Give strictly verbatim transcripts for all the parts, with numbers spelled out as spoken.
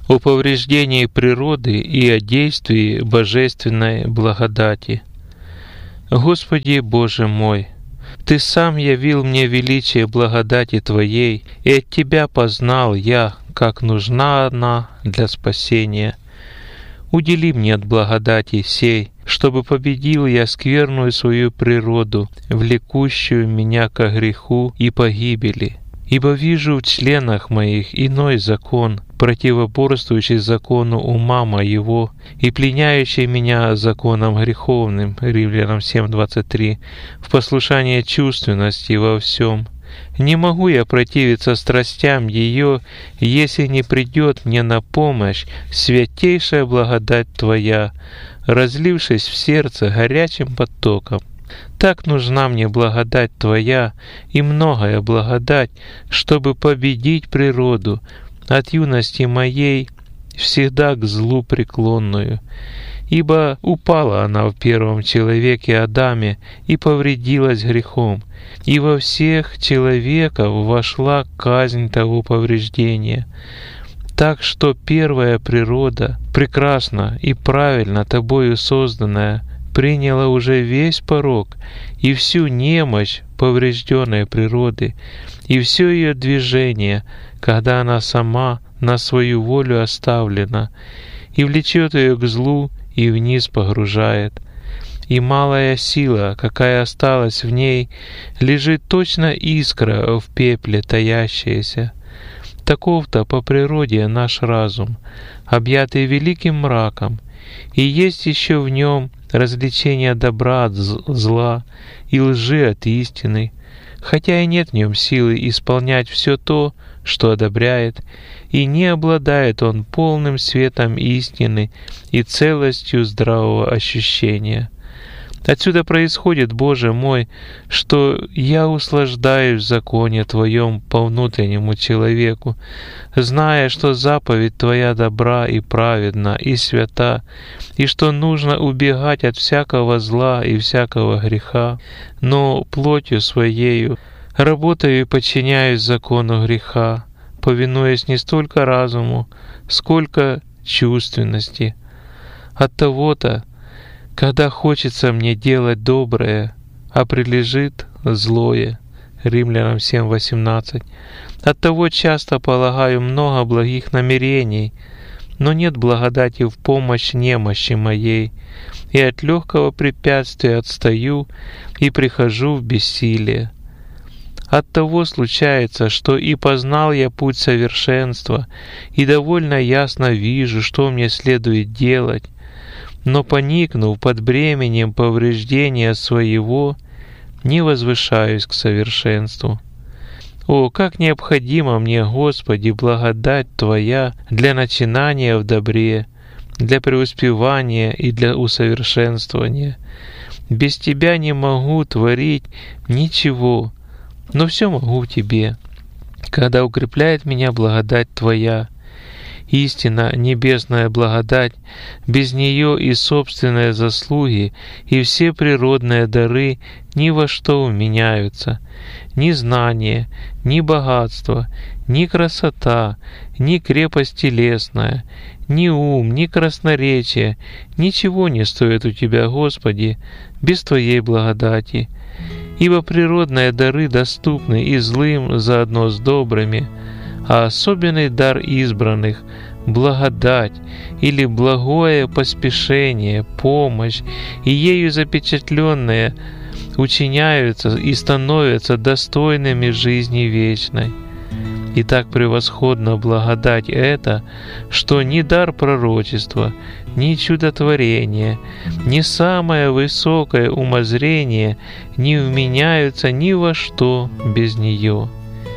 о повреждении природы и о действии божественной благодати. Господи Боже мой, Ты сам явил мне величие благодати Твоей, и от Тебя познал я, как нужна она для спасения. Удели мне от благодати сей, чтобы победил я скверную свою природу, влекущую меня ко греху и погибели. Ибо вижу в членах моих иной закон, противоборствующий закону ума моего и пленяющий меня законом греховным, Римлянам семь двадцать три, в послушание чувственности во всем. Не могу я противиться страстям ее, если не придет мне на помощь святейшая благодать Твоя, разлившись в сердце горячим потоком. Так нужна мне благодать Твоя и многая благодать, чтобы победить природу, от юности моей всегда к злу преклонную. Ибо упала она в первом человеке Адаме и повредилась грехом, и во всех человеков вошла казнь того повреждения. Так что первая природа, прекрасна и правильно Тобою созданная, приняла уже весь порок и всю немощь поврежденной природы, и все ее движение, когда она сама на свою волю оставлена, и влечет ее к злу и вниз погружает. И малая сила, какая осталась в ней, лежит точно искра в пепле таящаяся. Таков-то по природе наш разум, объятый великим мраком, и есть еще в нем развлечение добра от зла и лжи от истины, хотя и нет в нем силы исполнять все то, что одобряет, и не обладает он полным светом истины и целостью здравого ощущения. Отсюда происходит, Боже мой, что я услаждаюсь в законе Твоем по внутреннему человеку, зная, что заповедь Твоя добра и праведна и свята, и что нужно убегать от всякого зла и всякого греха, но плотью Своею работаю и подчиняюсь закону греха, повинуясь не столько разуму, сколько чувственности. Оттого-то, когда хочется мне делать доброе, а прилежит злое, Римлянам семь восемнадцать, оттого часто полагаю много благих намерений, но нет благодати в помощь немощи моей, и от легкого препятствия отстаю и прихожу в бессилие. Оттого случается, что и познал я путь совершенства, и довольно ясно вижу, что мне следует делать, но, поникнув под бременем повреждения своего, не возвышаюсь к совершенству. О, как необходима мне, Господи, благодать Твоя для начинания в добре, для преуспевания и для усовершенствования. Без Тебя не могу творить ничего, но все могу в Тебе, когда укрепляет меня благодать Твоя. Истина, небесная благодать, без нее и собственные заслуги, и все природные дары ни во что уменяются. Ни знание, ни богатство, ни красота, ни крепость телесная, ни ум, ни красноречие, ничего не стоит у Тебя, Господи, без Твоей благодати. Ибо природные дары доступны и злым заодно с добрыми, а особенный дар избранных — благодать или благое поспешение, помощь, и ею запечатленные учиняются и становятся достойными жизни вечной. И так превосходна благодать эта, что ни дар пророчества, ни чудотворение, ни самое высокое умозрение не вменяются ни во что без нее.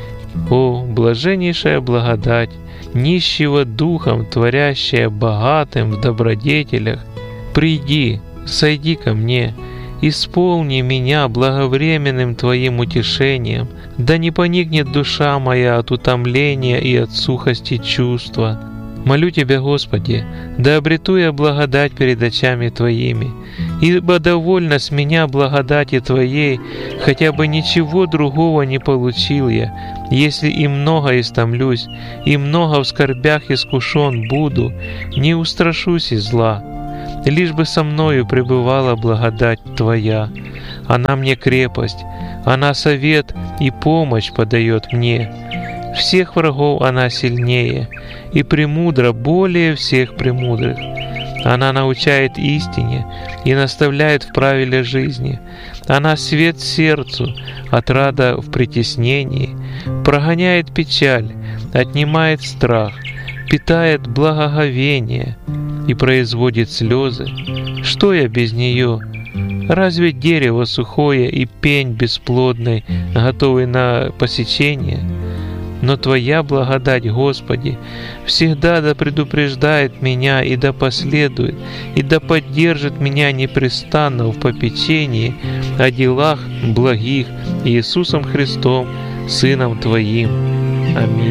О, блаженнейшая благодать, нищего духом, творящая богатым в добродетелях, приди, сойди ко мне, исполни меня благовременным Твоим утешением, да не поникнет душа моя от утомления и от сухости чувства. Молю Тебя, Господи, да обрету я благодать перед очами Твоими, Ибо довольно с меня благодати Твоей, хотя бы ничего другого не получил я, если и много истомлюсь, и много в скорбях искушен буду, не устрашусь и зла. Лишь бы со мною пребывала благодать Твоя. Она мне крепость, она совет и помощь подает мне. Всех врагов она сильнее, и премудра более всех премудрых. Она научает истине и наставляет в правиле жизни. Она свет сердцу, отрада в притеснении, прогоняет печаль, отнимает страх, питает благоговение и производит слезы. Что я без нее? Разве дерево сухое и пень бесплодный, готовый на посечение? Но Твоя благодать, Господи, всегда да предупреждает меня и да последует, и да поддержит меня непрестанно в попечении о делах благих Иисусом Христом, Сыном Твоим. Аминь.